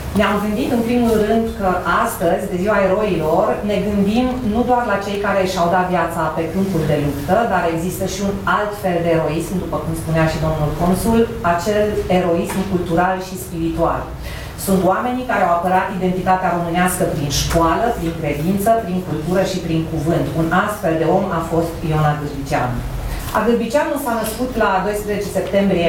Ne-am gândit în primul rând că astăzi, de Ziua Eroilor, ne gândim nu doar la cei care și-au dat viața pe câmpul de luptă, dar există și un alt fel de eroism, după cum spunea și domnul consul, acel eroism cultural și spiritual. Sunt oamenii care au apărat identitatea românească prin școală, prin credință, prin cultură și prin cuvânt. Un astfel de om a fost Ion Agârbiceanu. Agârbiceanu s-a născut la 12 septembrie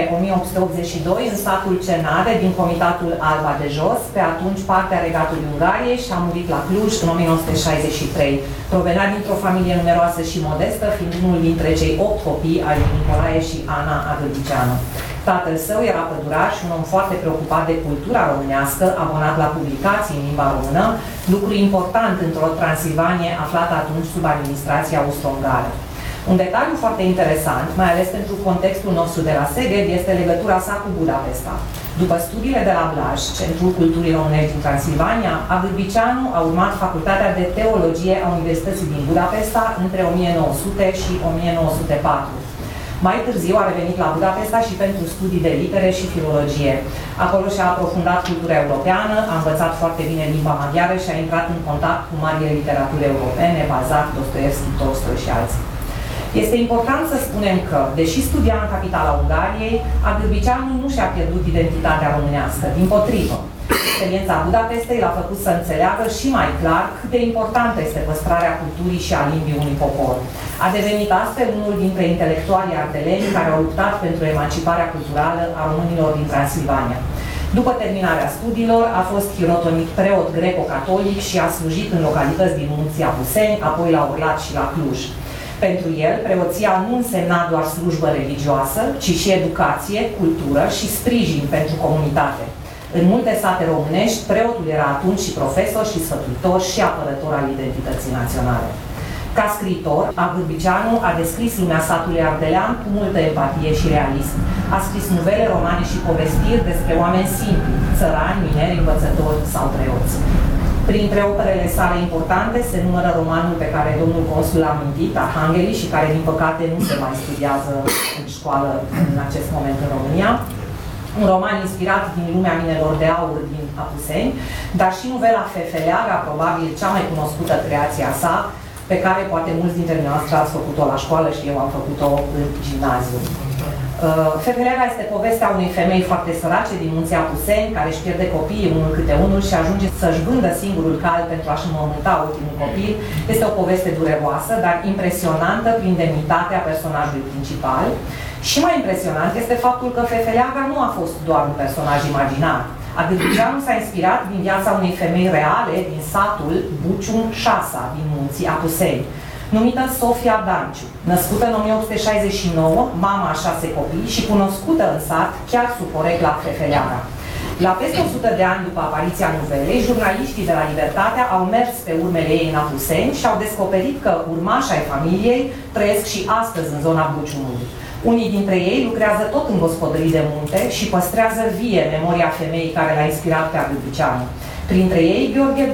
1882 în satul Cenade, din Comitatul Alba de Jos, pe atunci partea Regatului Ungariei, și a murit la Cluj în 1963. Provenea dintr-o familie numeroasă și modestă, fiind unul dintre cei 8 copii ai lui Nicolae și Ana Agârbiceanu. Tatăl său era pădurar și un om foarte preocupat de cultura românească, abonat la publicații în limba română, lucru important într-o Transilvanie aflată atunci sub administrația austro-ungară. Un detaliu foarte interesant, mai ales pentru contextul nostru de la Szeged, este legătura sa cu Budapesta. După studiile de la Blaj, Centrul Culturii Românești din Transilvania, Agârbiceanu a urmat Facultatea de Teologie a Universității din Budapesta între 1900 și 1904. Mai târziu a revenit la Budapesta și pentru studii de litere și filologie. Acolo și-a aprofundat cultura europeană, a învățat foarte bine limba maghiară și a intrat în contact cu marile literaturi europene, Balzac, Dostoevski, Tolstoi și alții. Este important să spunem că, deși studia în capitala Ungariei, Agârbiceanu nu și-a pierdut identitatea românească, dimpotrivă. Experiența Budapestei l-a făcut să înțeleagă și mai clar cât de importantă este păstrarea culturii și a limbii unui popor. A devenit astfel unul dintre intelectualii ardeleni care au luptat pentru emanciparea culturală a românilor din Transilvania. După terminarea studiilor, a fost hirotonit preot greco-catolic și a slujit în localități din Munții Apuseni, apoi la Urlat și la Cluj. Pentru el, preoția nu însemna doar slujbă religioasă, ci și educație, cultură și sprijin pentru comunitate. În multe sate românești, preotul era atunci și profesor și sfătuitor și apărător al identității naționale. Ca scriitor, Agârbiceanu a descris lumea satului ardelean cu multă empatie și realism. A scris novele, romane și povestiri despre oameni simpli, țărani, mineri, învățători sau preoți. Printre operele sale importante se numără romanul pe care domnul consul l-a amintit, Arhanghelii, și care, din păcate, nu se mai studiază în școală în acest moment în România. Un roman inspirat din lumea minelor de aur din Apuseni, dar și novela Fefeleaga, probabil cea mai cunoscută creație a sa, pe care poate mulți dintre noastre ați făcut-o la școală și eu am făcut-o în gimnaziu. Fefeleaga este povestea unei femei foarte sărace din Munții Apuseni, care își pierde copiii unul câte unul și ajunge să-și vândă singurul cal pentru a-și înmormânta ultimul copil. Este o poveste dureroasă, dar impresionantă prin demnitatea personajului principal. Și mai impresionant este faptul că Fefeleaga nu a fost doar un personaj imaginar. Agârbiceanu s-a inspirat din viața unei femei reale din satul Bucium-Șasa, din Munții Apuseni, numită Sofia Danciu, născută în 1869, mama a 6 copii și cunoscută în sat chiar sub porecla Fefeleaga. La peste 100 de ani după apariția novelei, jurnaliștii de la Libertatea au mers pe urmele ei în Apuseni și au descoperit că urmașii ai familiei trăiesc și astăzi în zona Buciumului. Unii dintre ei lucrează tot în gospodării de munte și păstrează vie memoria femeii care l-a inspirat pe Agârbiceanu. Printre ei, Gheorghe